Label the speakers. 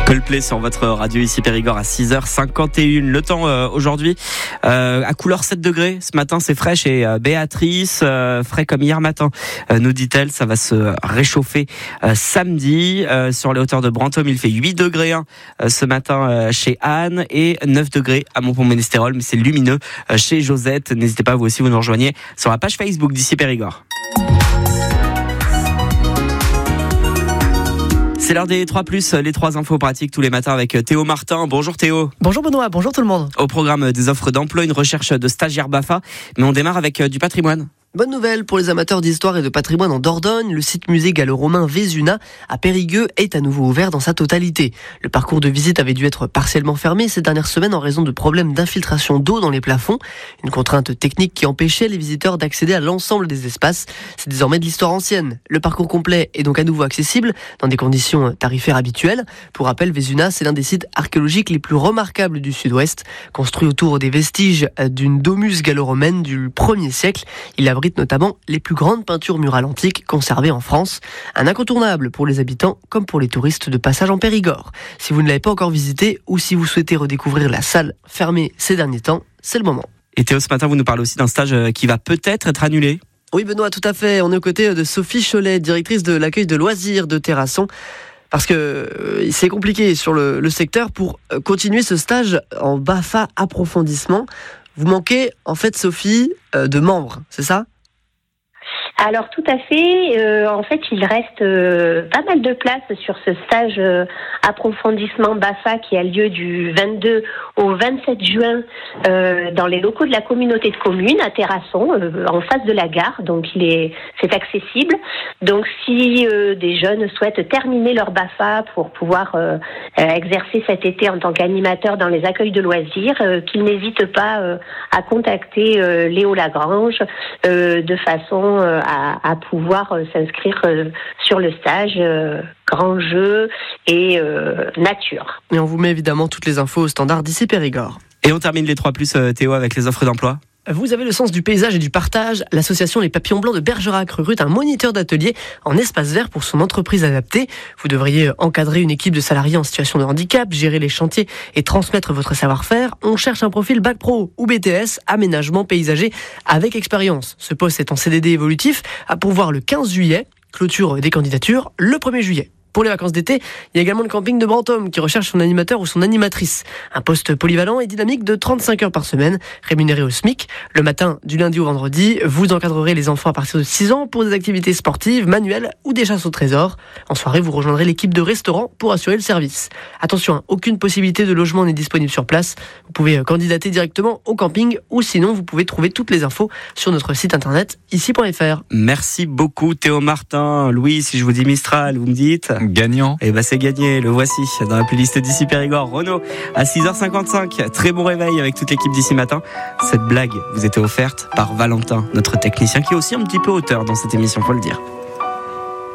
Speaker 1: Coldplay sur votre radio ici Périgord à 6h51. Le temps aujourd'hui à couleur 7 degrés. Ce matin c'est frais chez Béatrice, frais comme hier matin, nous dit-elle. Ça va se réchauffer samedi. Sur les hauteurs de Brantôme, il fait 8 degrés ce matin chez Anne et 9 degrés à Montpont-Ménestérol. Mais c'est lumineux chez Josette. N'hésitez pas, vous aussi, vous nous rejoignez sur la page Facebook d'ici Périgord. C'est l'heure des 3+, les 3 infos pratiques tous les matins avec Théo Martin. Bonjour Théo.
Speaker 2: Bonjour Benoît, bonjour tout le monde.
Speaker 1: Au programme des offres d'emploi, une recherche de stagiaires BAFA. Mais on démarre avec du patrimoine.
Speaker 2: Bonne nouvelle pour les amateurs d'histoire et de patrimoine en Dordogne. Le site musée gallo-romain Vézuna à Périgueux est à nouveau ouvert dans sa totalité. Le parcours de visite avait dû être partiellement fermé ces dernières semaines en raison de problèmes d'infiltration d'eau dans les plafonds. Une contrainte technique qui empêchait les visiteurs d'accéder à l'ensemble des espaces. C'est désormais de l'histoire ancienne. Le parcours complet est donc à nouveau accessible dans des conditions tarifaires habituelles. Pour rappel, Vézuna, c'est l'un des sites archéologiques les plus remarquables du sud-ouest. Construit autour des vestiges d'une domus gallo-romaine du 1er siècle, il abrite notamment les plus grandes peintures murales antiques conservées en France. Un incontournable pour les habitants comme pour les touristes de passage en Périgord. Si vous ne l'avez pas encore visité ou si vous souhaitez redécouvrir la salle fermée ces derniers temps, c'est le moment.
Speaker 1: Et Théo, ce matin, vous nous parlez aussi d'un stage qui va peut-être être annulé.
Speaker 2: Oui Benoît, tout à fait. On est aux côtés de Sophie Cholet, directrice de l'accueil de loisirs de Terrasson. Parce que c'est compliqué sur le secteur pour continuer ce stage en BAFA approfondissement. Vous manquez en fait, Sophie, de membres, c'est ça ?
Speaker 3: Alors tout à fait, en fait il reste pas mal de place sur ce stage approfondissement BAFA qui a lieu du 22 au 27 juin dans les locaux de la communauté de communes à Terrasson, en face de la gare, donc c'est accessible. Donc si des jeunes souhaitent terminer leur BAFA pour pouvoir exercer cet été en tant qu'animateur dans les accueils de loisirs, qu'ils n'hésitent pas à contacter Léo Lagrange de façon à pouvoir s'inscrire sur le stage grand jeu et nature.
Speaker 2: Et on vous met évidemment toutes les infos au standard d'ici Périgord.
Speaker 1: Et on termine les 3+, Théo, avec les offres d'emploi.
Speaker 2: Vous avez le sens du paysage et du partage. L'association Les Papillons Blancs de Bergerac recrute un moniteur d'atelier en espace vert pour son entreprise adaptée. Vous devriez encadrer une équipe de salariés en situation de handicap, gérer les chantiers et transmettre votre savoir-faire. On cherche un profil Bac Pro ou BTS, aménagement paysager avec expérience. Ce poste est en CDD évolutif à pourvoir le 15 juillet. Clôture des candidatures le 1er juillet. Pour les vacances d'été, il y a également le camping de Brantôme qui recherche son animateur ou son animatrice. Un poste polyvalent et dynamique de 35 heures par semaine, rémunéré au SMIC. Le matin, du lundi au vendredi, vous encadrerez les enfants à partir de 6 ans pour des activités sportives, manuelles ou des chasses au trésor. En soirée, vous rejoindrez l'équipe de restaurant pour assurer le service. Attention, aucune possibilité de logement n'est disponible sur place. Vous pouvez candidater directement au camping ou sinon vous pouvez trouver toutes les infos sur notre site internet ici.fr.
Speaker 1: Merci beaucoup Théo Martin. Louis, si je vous dis Mistral, vous me dites
Speaker 4: gagnant.
Speaker 1: Et c'est gagné, le voici dans la playlist d'ici Périgord. Renaud à 6h55, très bon réveil avec toute l'équipe d'ici matin. Cette blague vous était offerte par Valentin, notre technicien qui est aussi un petit peu auteur dans cette émission, faut le dire.